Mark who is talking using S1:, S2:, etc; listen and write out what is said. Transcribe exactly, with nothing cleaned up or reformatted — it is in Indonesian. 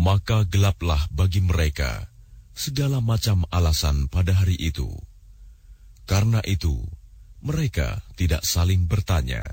S1: Maka gelaplah bagi mereka segala macam alasan pada hari itu. Karena itu, mereka tidak saling bertanya.